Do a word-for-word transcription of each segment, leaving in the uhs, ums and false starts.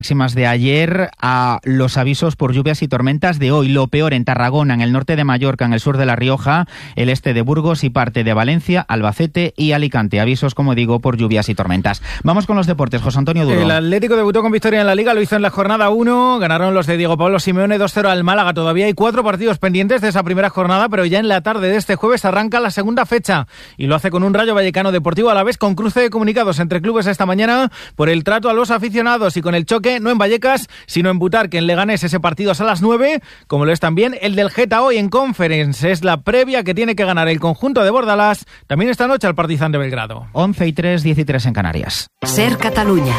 Máximas de ayer a los avisos por lluvias y tormentas de hoy. Lo peor en Tarragona, en el norte de Mallorca, en el sur de La Rioja, el este de Burgos y parte de Valencia, Albacete y Alicante. Avisos, como digo, por lluvias y tormentas. Vamos con los deportes. José Antonio Duro. El Atlético debutó con victoria en la Liga, lo hizo en la jornada uno. Ganaron los de Diego Pablo Simeone dos cero al Málaga. Todavía hay cuatro partidos pendientes de esa primera jornada, pero ya en la tarde de este jueves arranca la segunda fecha. Y lo hace con un Rayo Vallecano Deportivo Alavés con cruce de comunicados entre clubes esta mañana por el trato a los aficionados y con el choque no en Vallecas, sino en Butarque, en Leganés. Ese partido es a las nueve, como lo es también el del Geta hoy en Conference. Es la previa que tiene que ganar el conjunto de Bordalás, también esta noche al Partizan de Belgrado. once y tres, diez y tres en Canarias. Ser Catalunya.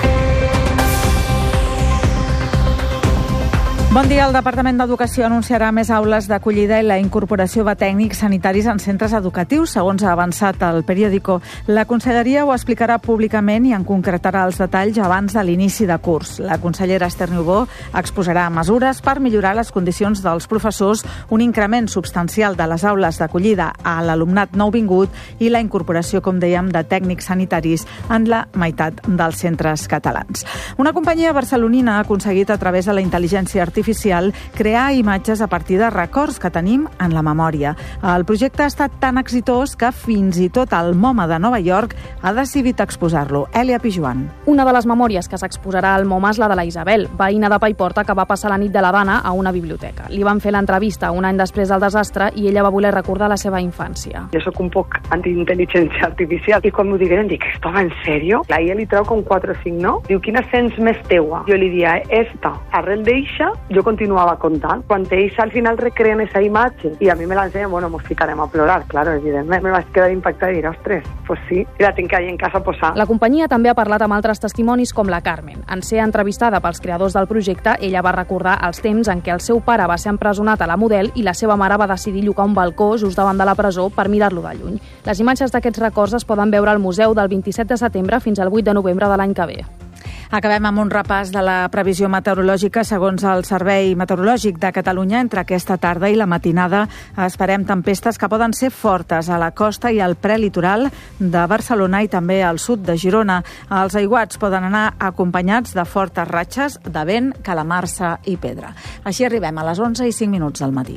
Bon dia. El Departament d'Educació anunciarà més aules d'acollida i la incorporació de tècnics sanitaris en centres educatius, segons ha avançat el periòdico. La Conselleria ho explicarà públicament i en concretarà els detalls abans de l'inici de curs. La consellera Esther Niubó exposarà mesures per millorar les condicions dels professors, un increment substancial de les aules d'acollida a l'alumnat nouvingut i la incorporació, com dèiem, de tècnics sanitaris en la meitat dels centres catalans. Una companyia barcelonina ha aconseguit, a través de la intel·ligència artificial, crear imatges a partir de records que tenim en la memòria. El projecte ha estat tan exitós que fins i tot el MoMA de Nova York ha decidit exposar-lo. Èlia Pijuan. Una de les memòries que s'exposarà al MoMA és la de la Isabel, veïna de Paiporta que va passar la nit de l'Havana a una biblioteca. Li van fer l'entrevista un any després del desastre i ella va voler recordar la seva infància. Jo soc un poc anti-intel·ligència artificial i quan m'ho digueren dic, ¿esto va en serio? La I A li treu com quatre o cinc, no? Diu, quina sents més teua? Jo li dia, esta. Arrel d'eixa, jo continuava contant. Quan ells al final recreen esa imatge i a mi me l'ensenyen, bueno, mos ficarem a plorar, claro, evidentment. Me vaig quedar impactada i dir, ostres, pues sí, i la tinc ahí en casa posada. La companyia també ha parlat amb altres testimonis com la Carmen. En ser entrevistada pels creadors del projecte, ella va recordar els temps en què el seu pare va ser empresonat a la Model i la seva mare va decidir llogar un balcó just davant de la presó per mirar-lo de lluny. Les imatges d'aquests records es poden veure al museu del vint-i-set de setembre fins al vuit de novembre de l'any que ve. Acabem amb un repàs de la previsió meteorològica. Segons el Servei Meteorològic de Catalunya, entre aquesta tarda i la matinada esperem tempestes que poden ser fortes a la costa i al prelitoral de Barcelona i també al sud de Girona. Els aiguats poden anar acompanyats de fortes ratxes de vent, calamarsa i pedra. Així arribem a les onze i cinc minuts del matí.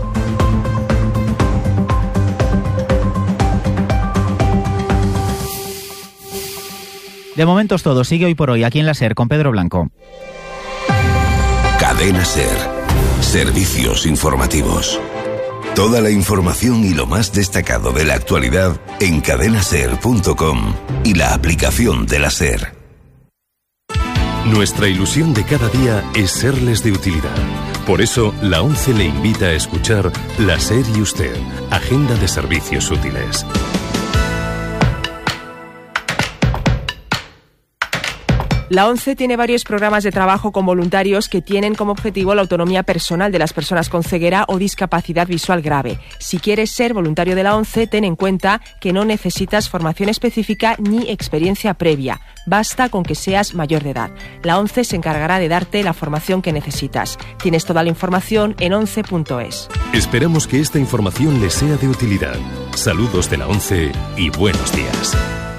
De momento es todo. Sigue Hoy por Hoy aquí en la SER con Pedro Blanco. Cadena SER. Servicios informativos. Toda la información y lo más destacado de la actualidad en cadena ser punto com y la aplicación de la SER. Nuestra ilusión de cada día es serles de utilidad. Por eso, la ONCE le invita a escuchar La SER y Usted, Agenda de Servicios Útiles. La ONCE tiene varios programas de trabajo con voluntarios que tienen como objetivo la autonomía personal de las personas con ceguera o discapacidad visual grave. Si quieres ser voluntario de la ONCE, ten en cuenta que no necesitas formación específica ni experiencia previa. Basta con que seas mayor de edad. La ONCE se encargará de darte la formación que necesitas. Tienes toda la información en once punto es. Esperamos que esta información les sea de utilidad. Saludos de la ONCE y buenos días.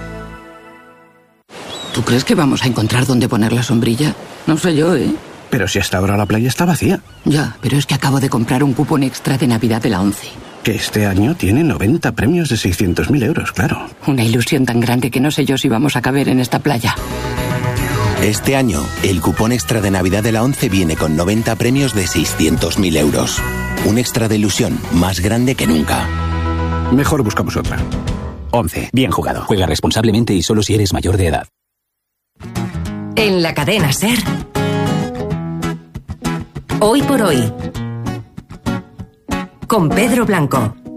¿Tú crees que vamos a encontrar dónde poner la sombrilla? No sé yo, ¿eh? Pero si hasta ahora la playa está vacía. Ya, pero es que acabo de comprar un cupón extra de Navidad de la ONCE. Que este año tiene noventa premios de seiscientos mil euros, claro. Una ilusión tan grande que no sé yo si vamos a caber en esta playa. Este año, el cupón extra de Navidad de la ONCE viene con noventa premios de seiscientos mil euros. Un extra de ilusión más grande que nunca. Mejor buscamos otra. ONCE, bien jugado. Juega responsablemente y solo si eres mayor de edad. En la cadena SER, Hoy por Hoy, con Pedro Blanco.